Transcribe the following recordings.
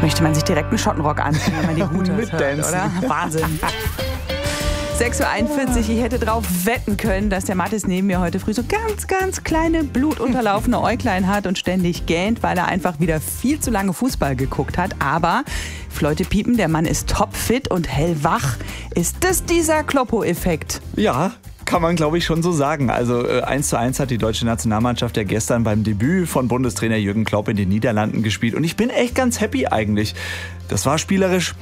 Möchte man sich direkt einen Schottenrock anziehen, wenn man die Gute hört, oder? Wahnsinn. 6.41 Uhr, ich hätte drauf wetten können, dass der Mathis neben mir heute früh so ganz kleine, blutunterlaufene Äuglein hat und ständig gähnt, weil er einfach wieder viel zu lange Fußball geguckt hat. Aber Leute piepen, der Mann ist topfit und hellwach. Ist das dieser Kloppo-Effekt? Ja, kann man, glaube ich, schon so sagen. Also 1:1 hat die deutsche Nationalmannschaft ja gestern beim Debüt von Bundestrainer Jürgen Klopp in den Niederlanden gespielt. Und ich bin echt ganz happy eigentlich. Das war spielerisch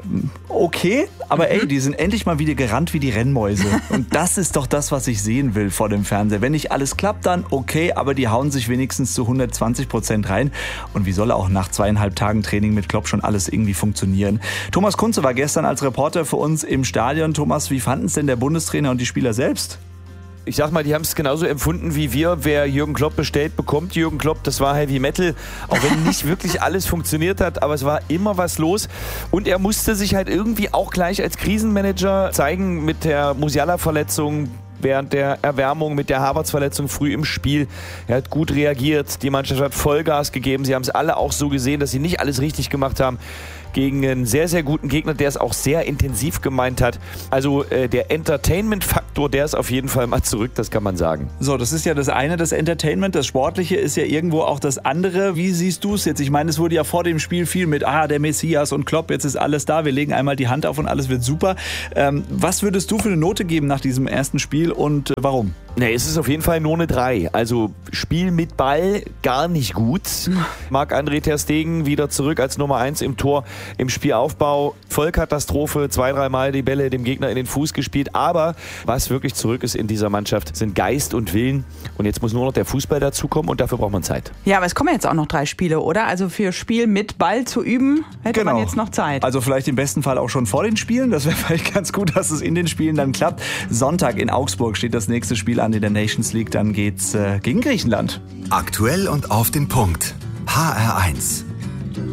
okay, aber die sind endlich mal wieder gerannt wie die Rennmäuse. Und das ist doch das, was ich sehen will vor dem Fernseher. Wenn nicht alles klappt, dann okay, aber die hauen sich wenigstens zu 120% rein. Und wie soll auch nach 2,5 Tagen Training mit Klopp schon alles irgendwie funktionieren? Thomas Kunze war gestern als Reporter für uns im Stadion. Thomas, wie fanden es denn der Bundestrainer und die Spieler selbst? Ich sag mal, die haben es genauso empfunden wie wir. Wer Jürgen Klopp bestellt, bekommt Jürgen Klopp. Das war Heavy Metal, auch wenn nicht wirklich alles funktioniert hat, aber es war immer was los. Und er musste sich halt irgendwie auch gleich als Krisenmanager zeigen mit der Musiala-Verletzung, während der Erwärmung, mit der Havertz-Verletzung früh im Spiel. Er hat gut reagiert, die Mannschaft hat Vollgas gegeben. Sie haben es alle auch so gesehen, dass sie nicht alles richtig gemacht haben. Gegen einen sehr, sehr guten Gegner, der es auch sehr intensiv gemeint hat. Also der Entertainment-Faktor, der ist auf jeden Fall mal zurück, das kann man sagen. So, das ist ja das eine, das Entertainment. Das Sportliche ist ja irgendwo auch das andere. Wie siehst du es jetzt? Ich meine, es wurde ja vor dem Spiel viel mit, der Messias und Klopp, jetzt ist alles da. Wir legen einmal die Hand auf und alles wird super. Was würdest du für eine Note geben nach diesem ersten Spiel und warum? Nee, es ist auf jeden Fall nur eine 3. Also Spiel mit Ball gar nicht gut. Marc-André ter Stegen wieder zurück als Nummer 1 im Tor. Im Spielaufbau Vollkatastrophe, 2-3 Mal die Bälle dem Gegner in den Fuß gespielt. Aber was wirklich zurück ist in dieser Mannschaft, sind Geist und Willen. Und jetzt muss nur noch der Fußball dazukommen und dafür braucht man Zeit. Ja, aber es kommen jetzt auch noch 3 Spiele, oder? Also für Spiel mit Ball zu üben, hätte man jetzt noch Zeit. Also vielleicht im besten Fall auch schon vor den Spielen. Das wäre vielleicht ganz gut, dass es in den Spielen dann klappt. Sonntag in Augsburg steht das nächste Spiel an in der Nations League. Dann geht's gegen Griechenland. Aktuell und auf den Punkt. HR1.